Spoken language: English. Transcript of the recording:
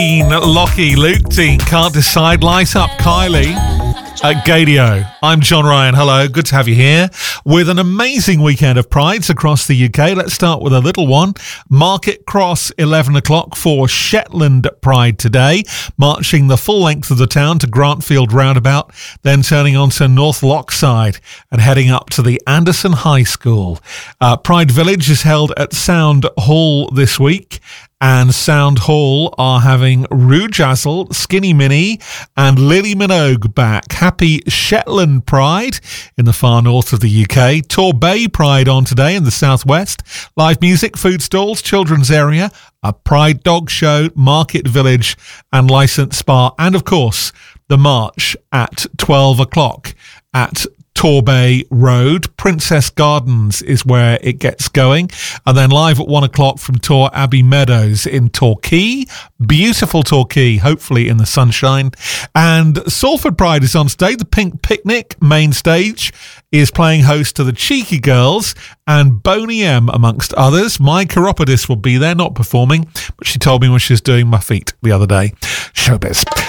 Lockie, Luke Dean, Can't Decide, Light Up, Kylie at Gadio. I'm John Ryan. Hello, good to have you here with an amazing weekend of prides across the UK. Let's start with a little one. Market Cross, 11 o'clock for Shetland Pride today, marching the full length of the town to Grantfield Roundabout, then turning on to North Lochside and heading up to the Anderson High School. Pride Village is held at Sound Hall this week, and Sound Hall are having Rujazzle, Skinny Minnie and Lily Minogue back. Happy Shetland Pride in the far north of the UK. Torbay Pride on today in the southwest. Live music, food stalls, children's area, a Pride dog show, Market Village and licensed spa. And of course, the march at 12 o'clock at Torbay Road. Princess Gardens is where it gets going. And then live at 1 o'clock from Tor Abbey Meadows in Torquay. Beautiful Torquay, hopefully in the sunshine. And Salford Pride is on today. The Pink Picnic main stage is playing host to the Cheeky Girls and Boney M, amongst others. My Chiropodist will be there, not performing, but she told me when she was doing my feet the other day. Showbiz.